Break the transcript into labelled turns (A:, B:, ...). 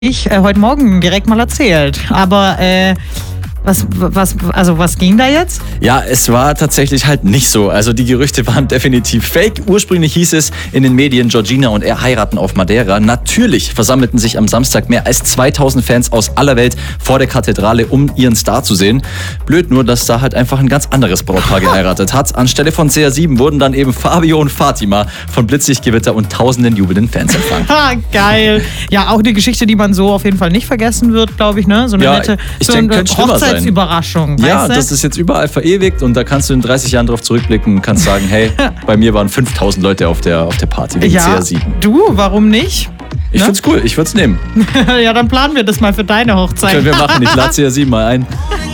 A: ich heute Morgen direkt mal erzählt. Aber was ging da jetzt?
B: Ja, es war tatsächlich halt nicht so. Also die Gerüchte waren definitiv fake. Ursprünglich hieß es in den Medien, Georgina und er heiraten auf Madeira. Natürlich versammelten sich am Samstag mehr als 2000 Fans aus aller Welt vor der Kathedrale, um ihren Star zu sehen. Blöd nur, dass da halt einfach ein ganz anderes Brautpaar geheiratet hat. Anstelle von CR7 wurden dann eben Fabio und Fatima von Blitzlichtgewitter und tausenden jubelnden Fans empfangen.
A: Ha, geil. Ja, auch eine Geschichte, die man so auf jeden Fall nicht vergessen wird, glaube ich, ne? So eine nette Hochzeitsüberraschung.
B: Ja,
A: weißt du?
B: das ist jetzt überall verewigt und da kannst du in 30 Jahren drauf zurückblicken und kannst sagen, hey, bei mir waren 5000 Leute auf der Party wegen CR7.
A: Du, warum nicht?
B: Ich find's cool, ich würde es nehmen.
A: Ja, dann planen wir das mal für deine Hochzeit.
B: Können wir machen, ich lade CR7 mal ein.